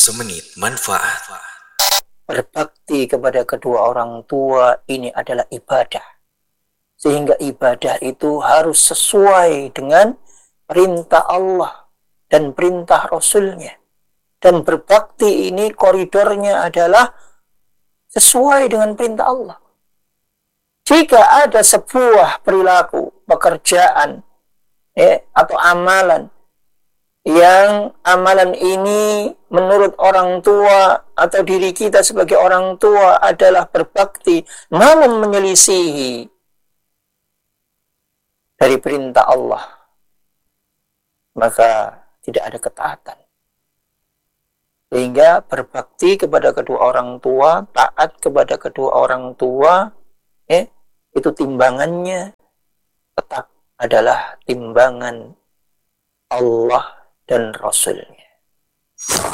Semenit manfaat. Berbakti kepada kedua orang tua ini adalah ibadah. Sehingga ibadah itu harus sesuai dengan perintah Allah dan perintah Rasulnya. Dan berbakti ini koridornya adalah sesuai dengan perintah Allah. Jika ada sebuah perilaku, pekerjaan, atau amalan yang amalan ini menurut orang tua atau diri kita sebagai orang tua adalah berbakti, namun menyelisihi dari perintah Allah, maka tidak ada ketaatan. Sehingga berbakti kepada kedua orang tua, taat kepada kedua orang tua, itu timbangannya tetap adalah timbangan Allah dan Rasulnya.